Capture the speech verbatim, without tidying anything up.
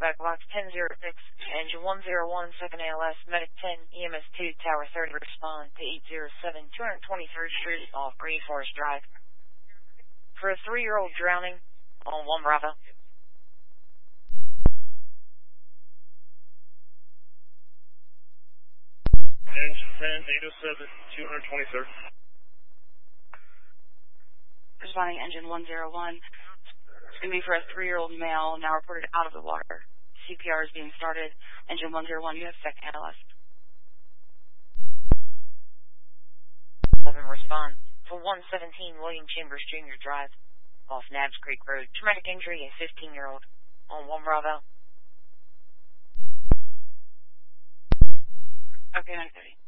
back box ten zero six, engine one zero one, second A L S, medic ten, E M S two, tower thirty, respond to eight zero seven, two twenty-third Street off Green Forest Drive. For a three-year-old drowning on one Bravo. Engine ten, eight oh seven, two twenty-third. Responding engine one zero one. It's going to be for a three-year-old male, now reported out of the water. C P R is being started. Engine one zero one, you have second A L S. eleven, respond. For one seventeen, William Chambers Junior Drive, off Nabs Creek Road. Traumatic injury, a fifteen-year-old, on one Bravo. Okay, nine thirty.